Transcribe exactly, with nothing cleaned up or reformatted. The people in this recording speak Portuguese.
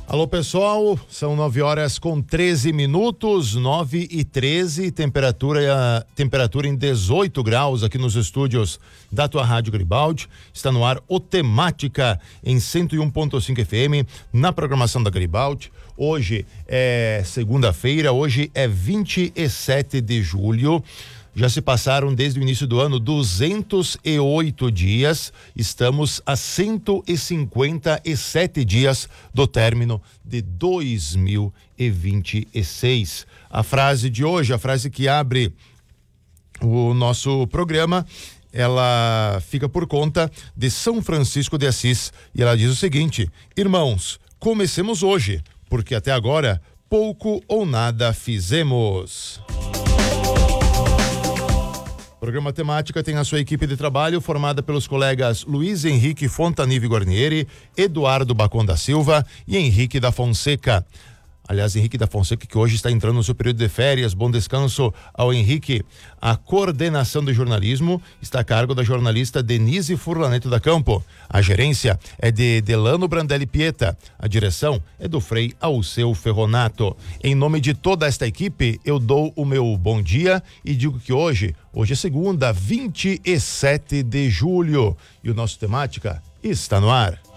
Alô pessoal, são nove horas com treze minutos, nove e treze, temperatura, temperatura em dezoito graus aqui nos estúdios da tua Rádio Garibaldi. Está no ar o Temática em cento e um ponto cinco F M, na programação da Garibaldi. Hoje é segunda-feira, hoje é vinte e sete de julho. Já se passaram desde o início do ano duzentos e oito dias, estamos a cento e cinquenta e sete dias do término de dois mil e vinte e seis. A frase de hoje, a frase que abre o nosso programa, ela fica por conta de São Francisco de Assis e ela diz o seguinte: irmãos, comecemos hoje, porque até agora pouco ou nada fizemos. O programa Temática tem a sua equipe de trabalho formada pelos colegas Luiz Henrique Fontanive Guarnieri, Eduardo Bacon da Silva e Henrique da Fonseca. Aliás, Henrique da Fonseca, que hoje está entrando no seu período de férias. Bom descanso ao Henrique. A coordenação de jornalismo está a cargo da jornalista Denise Furlaneto da Campo. A gerência é de Delano Brandelli Pieta. A direção é do Frei Alceu Ferronato. Em nome de toda esta equipe, eu dou o meu bom dia e digo que hoje, hoje é segunda, vinte e sete de julho, e o nosso Temática está no ar.